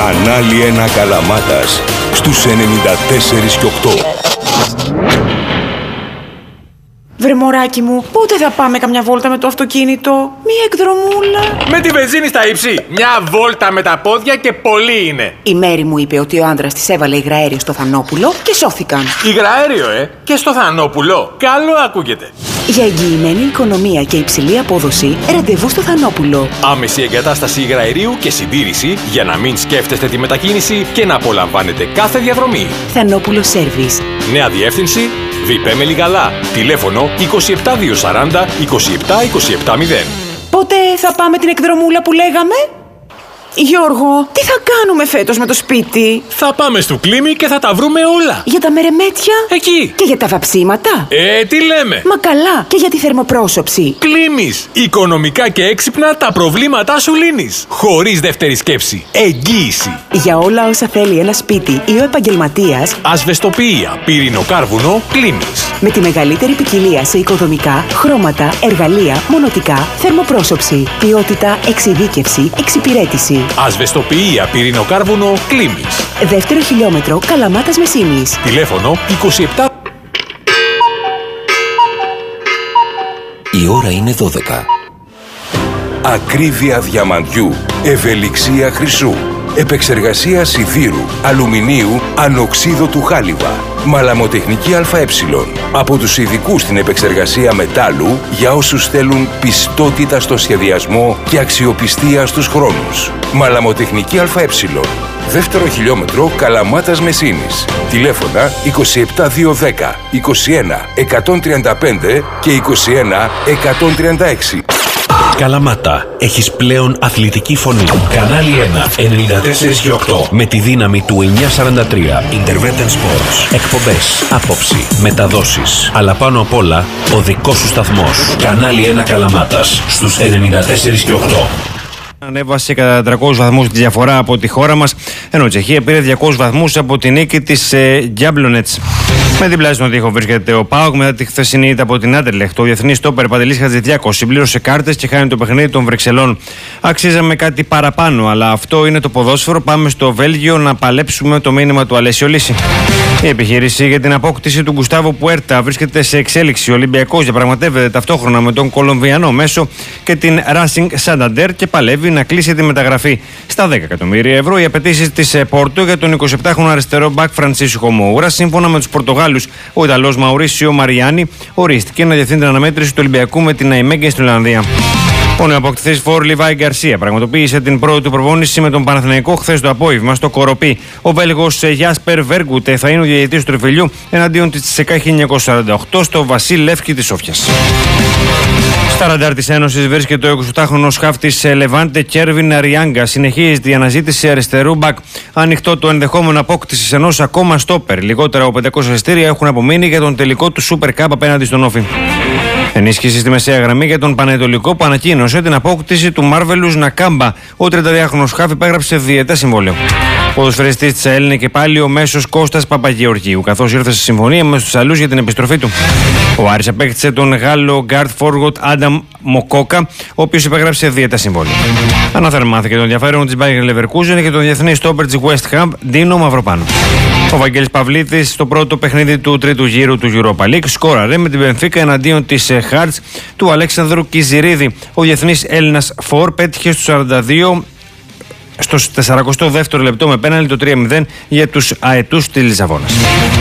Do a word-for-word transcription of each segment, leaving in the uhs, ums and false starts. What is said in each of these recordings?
Κανάλι ένα Καλαμάτας στους ενενήντα τέσσερα και οκτώ. Βρε μωράκι μου, πότε θα πάμε καμιά βόλτα με το αυτοκίνητο? Μία εκδρομούλα. Με τη βενζίνη στα ύψη. Μια βόλτα με τα πόδια και πολύ είναι. Η Μέρη μου είπε ότι ο άντρας της έβαλε υγραέριο στο Θανόπουλο και σώθηκαν. Υγραέριο, ε? Και στο Θανόπουλο. Καλό ακούγεται. Για εγγυημένη οικονομία και υψηλή απόδοση, ραντεβού στο Θανόπουλο. Άμεση εγκατάσταση υγραερίου και συντήρηση για να μην σκέφτεστε τη μετακίνηση και να απολαμβάνετε κάθε διαδρομή. Θανόπουλο Service. Νέα διεύθυνση Βιπέ Μελιγαλά. Τηλέφωνο είκοσι επτά διακόσια σαράντα είκοσι επτά είκοσι επτά μηδέν. Πότε θα πάμε την εκδρομούλα που λέγαμε? Γιώργο, τι θα κάνουμε φέτος με το σπίτι? Θα πάμε στο Κλίμι και θα τα βρούμε όλα. Για τα μερεμέτια? Εκεί. Και για τα βαψίματα? Ε, τι λέμε. Μα καλά, και για τη θερμοπρόσωψη. Κλίμις. Οικονομικά και έξυπνα τα προβλήματά σου λύνεις. Χωρίς δεύτερη σκέψη. Εγγύηση. Για όλα όσα θέλει ένα σπίτι ή ο επαγγελματίας, ασβεστοποιία, πυρηνοκάρβουνο, Κλίμις. Με τη μεγαλύτερη ποικιλία σε οικοδομικά, χρώματα, εργαλεία, μονοτικά, θερμοπρόσωψη, ποιότητα, εξειδίκευση, εξυπηρέτηση. Ασβεστοποιία, πυρηνοκάρβουνο, Κλίμις. Δεύτερο χιλιόμετρο, Καλαμάτας Μεσίνης. Τηλέφωνο είκοσι επτά. Η ώρα είναι δώδεκα. Ακρίβεια διαμαντιού, ευελιξία χρυσού, επεξεργασία σιδήρου, αλουμινίου, ανοξίδωτου χάλιβα, μαλαμοτεχνική ΑΕ. Από τους ειδικούς στην επεξεργασία μετάλλου για όσους θέλουν πιστότητα στο σχεδιασμό και αξιοπιστία στους χρόνους. Μαλαμοτεχνική ΑΕ. Δεύτερο χιλιόμετρο, Καλαμάτας Μεσίνης. Τηλέφωνα είκοσι επτά διακόσια δέκα είκοσι ένα εκατόν τριάντα πέντε και είκοσι ένα εκατόν τριάντα έξι. Καλαμάτα, έχεις πλέον αθλητική φωνή. Κανάλι ένα, ενενήντα τέσσερα και οκτώ. Με τη δύναμη του εννιακόσια σαράντα τρία. Intervention Sports. Εκπομπές, άποψη, μεταδόσεις. Αλλά πάνω απ' όλα, ο δικός σου σταθμός. Κανάλι ένα Καλαμάτας, στους ενενήντα τέσσερα και οκτώ. Ανέβασε κατά τριακόσιους βαθμούς τη διαφορά από τη χώρα μας, ενώ η Τσεχία πήρε διακόσιους βαθμούς από τη νίκη της ε, Jablonec. Με διπλά στον τοίχο βρίσκεται ο ΠΑΟΚ μετά τη χθεσινή ήττα από την Άντερλεχτ. Ο διεθνής στόπερ Παντελής Χατζηδιάκος συμπλήρωσε κάρτες και χάνει το παιχνίδι των Βρυξελών. Αξίζαμε κάτι παραπάνω, αλλά αυτό είναι το ποδόσφαιρο. Πάμε στο Βέλγιο να παλέψουμε το μήνυμα του Αλέσιο Λύση. Η επιχείρηση για την απόκτηση του Γκουστάβο Πουέρτα βρίσκεται σε εξέλιξη. Ο Ολυμπιακός διαπραγματεύεται ταυτόχρονα με τον Κολομβιανό μέσο και την Racing Santander και παλεύει να κλείσει τη μεταγραφή στα δέκα εκατομμύρια ευρώ. Οι απαιτήσεις της Πόρτο για τον εικοσιεπτάχρονο αριστερό μπακ Φρανσίσικο Μόουρα, σύμφωνα με τους Πορτογάλους, ο Ιταλός Μαουρίσιο Μαριάννη ορίστηκε να διευθύνει την αναμέτρηση του Ολυμπιακού με την Αϊμέγκεν στην Ολλανδία. Ο νεοαποκτηθής φόρ Λιβάη Γκαρσία πραγματοποίησε την πρώτη του προπόνηση με τον Παναθηναϊκό χθες το απόγευμα στο Κοροπή. Ο Βέλγος Γιάσπερ Βέργκουτε θα είναι ο διαιτητής του Τριφυλιού εναντίον της Τσεσεκά χίλια εννιακόσια σαράντα οκτώ στο Βασίλ Λεύκη της Σόφιας. Στα ραντάρ της Ένωσης βρίσκεται ο εικοσιοκτάχρονος χάφτης Λεβάντε Κέρβιν Αριάγκα. Συνεχίζεται η αναζήτηση αριστερού μπακ. Ανοιχτό το ενδεχόμενο απόκτησης ενός ακόμα στόπερ. Λιγότερα από πεντακόσια εισιτήρια έχουν απομείνει για τον τελικό του Super Cup απέναντι στον Όφη. Ενίσχυση στη μεσαία γραμμή για τον Πανετολικό που ανακοίνωσε την απόκτηση του Μάρβελους Νακάμπα. Ο τριανταδυάχρονος χάφ υπέγραψε διετές συμβόλαιο. Ο ποδοσφαιριστής της ΑΕΛ είναι και πάλι ο μέσος Κώστας Παπαγεωργίου, καθώς ήρθε σε συμφωνία με τους αλλούς για την επιστροφή του. Ο Άρης απέκτησε τον Γάλλο Γκάρτ Φόργοτ Άνταμ Μοκόκα, ο οποίος υπέγραψε διετές συμβόλαιο. Αναθερμάθηκε τον ενδιαφέρον της Bayer Leverkusen και τον διεθνή στόπερ της West Ham Ντίνο Μαυροπάνο. Ο Βαγγέλης Παυλίδης στο πρώτο παιχνίδι του τρίτου γύρου του Europa League σκόραρε με την Μπενφίκα εναντίον της Χάρτς του Αλέξανδρου Κιζιρίδη. Ο διεθνής Έλληνας φορ πέτυχε στους σαράντα δύο στο σαράντα δεύτερο λεπτό με πέναλτι το τρία μηδέν για τους αετούς της Λισαβόνας.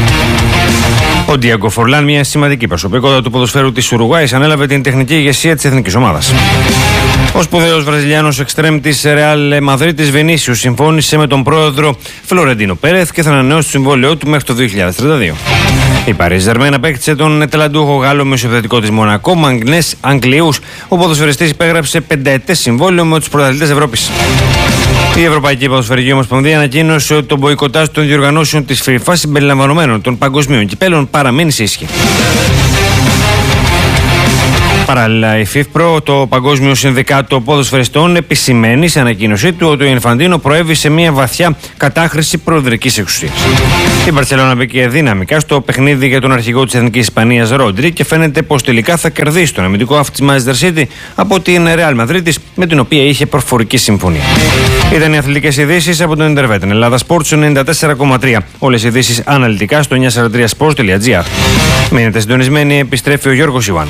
Ο Ντιάγκο Φορλάν, μια σημαντική προσωπικότητα του ποδοσφαίρου της Ουρουγουάης, ανέλαβε την τεχνική ηγεσία της εθνικής ομάδας. Ο σπουδαίος Βραζιλιάνος εξτρέμ της Ρεάλ Μαδρίτης Βινίσιους συμφώνησε με τον πρόεδρο Φλωρεντίνο Πέρεθ και θα ανανεώσει το συμβόλαιό του μέχρι το δύο χιλιάδες τριάντα δύο. Η Παρίζ Ζερμέν απέκτησε τον ταλαντούχο Γάλλο μεσοεπιθετικό της Μονακό, Μαγνές Αγγλιούς. Ο ποδοσφαιριστής υπέγραψε πενταετές συμβόλαιο με τους πρωταθλητές Ευρώπης. Η Ευρωπαϊκή Ποδοσφαιρική Ομοσπονδία ανακοίνωσε ότι το μποϊκοτάζ των διοργανώσεων της FIFA συμπεριλαμβανομένων των παγκοσμίων κυπέλων παραμένει σε ισχύ. Παράλληλα, η FIFA, το Παγκόσμιο Συνδικάτο Ποδοσφαιριστών, επισημαίνει σε ανακοίνωσή του ότι ο Ινφαντίνο προέβη σε μια βαθιά κατάχρηση προεδρικής εξουσίας. Η Μπαρσελόνα μπήκε δυναμικά στο παιχνίδι για τον αρχηγό της Εθνικής Ισπανίας Ρόντρι και φαίνεται πως τελικά θα κερδίσει τον αμυντικό άφη της Manchester City από την Real Madrid, με την οποία είχε προφορική συμφωνία. Ήταν οι αθλητικές ειδήσεις από τον Intervetin. Ελλάδα Sports ενενήντα τέσσερα κόμμα τρία. Όλες οι ειδήσεις αναλυτικά στο εννιακόσια σαράντα τρία σπορτς τελεία τζι άρ. Μείνετε συντονισμένοι, επιστρέφει ο Γιώργος Ιωάννου.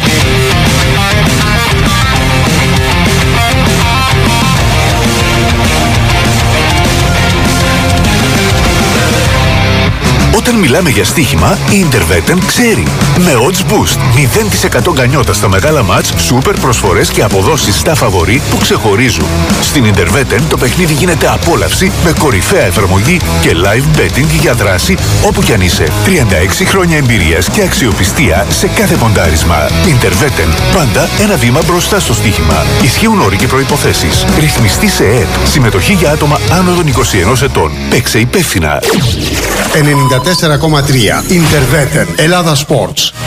Όταν μιλάμε για στοίχημα, η Intervetin ξέρει. Με Odds Boost, μηδέν τοις εκατό γκανιότα στα μεγάλα μάτς, σούπερ προσφορές και αποδόσεις στα φαβορί που ξεχωρίζουν. Στην Intervetin το παιχνίδι γίνεται απόλαυση με κορυφαία εφαρμογή και live betting για δράση όπου κι αν είσαι. τριάντα έξι χρόνια εμπειρίας και αξιοπιστία σε κάθε ποντάρισμα. Intervetin, πάντα ένα βήμα μπροστά στο στοίχημα. Ισχύουν όροι και προϋποθέσεις. Ρυθμιστή σε ΕΕΠ. Συμμετοχή για άτομα άνω των είκοσι ενός ετών. Παίξε υπεύθυνα. ενενήντα τέσσερα κόμμα τρία Intervetin. Ελλάδα Sports.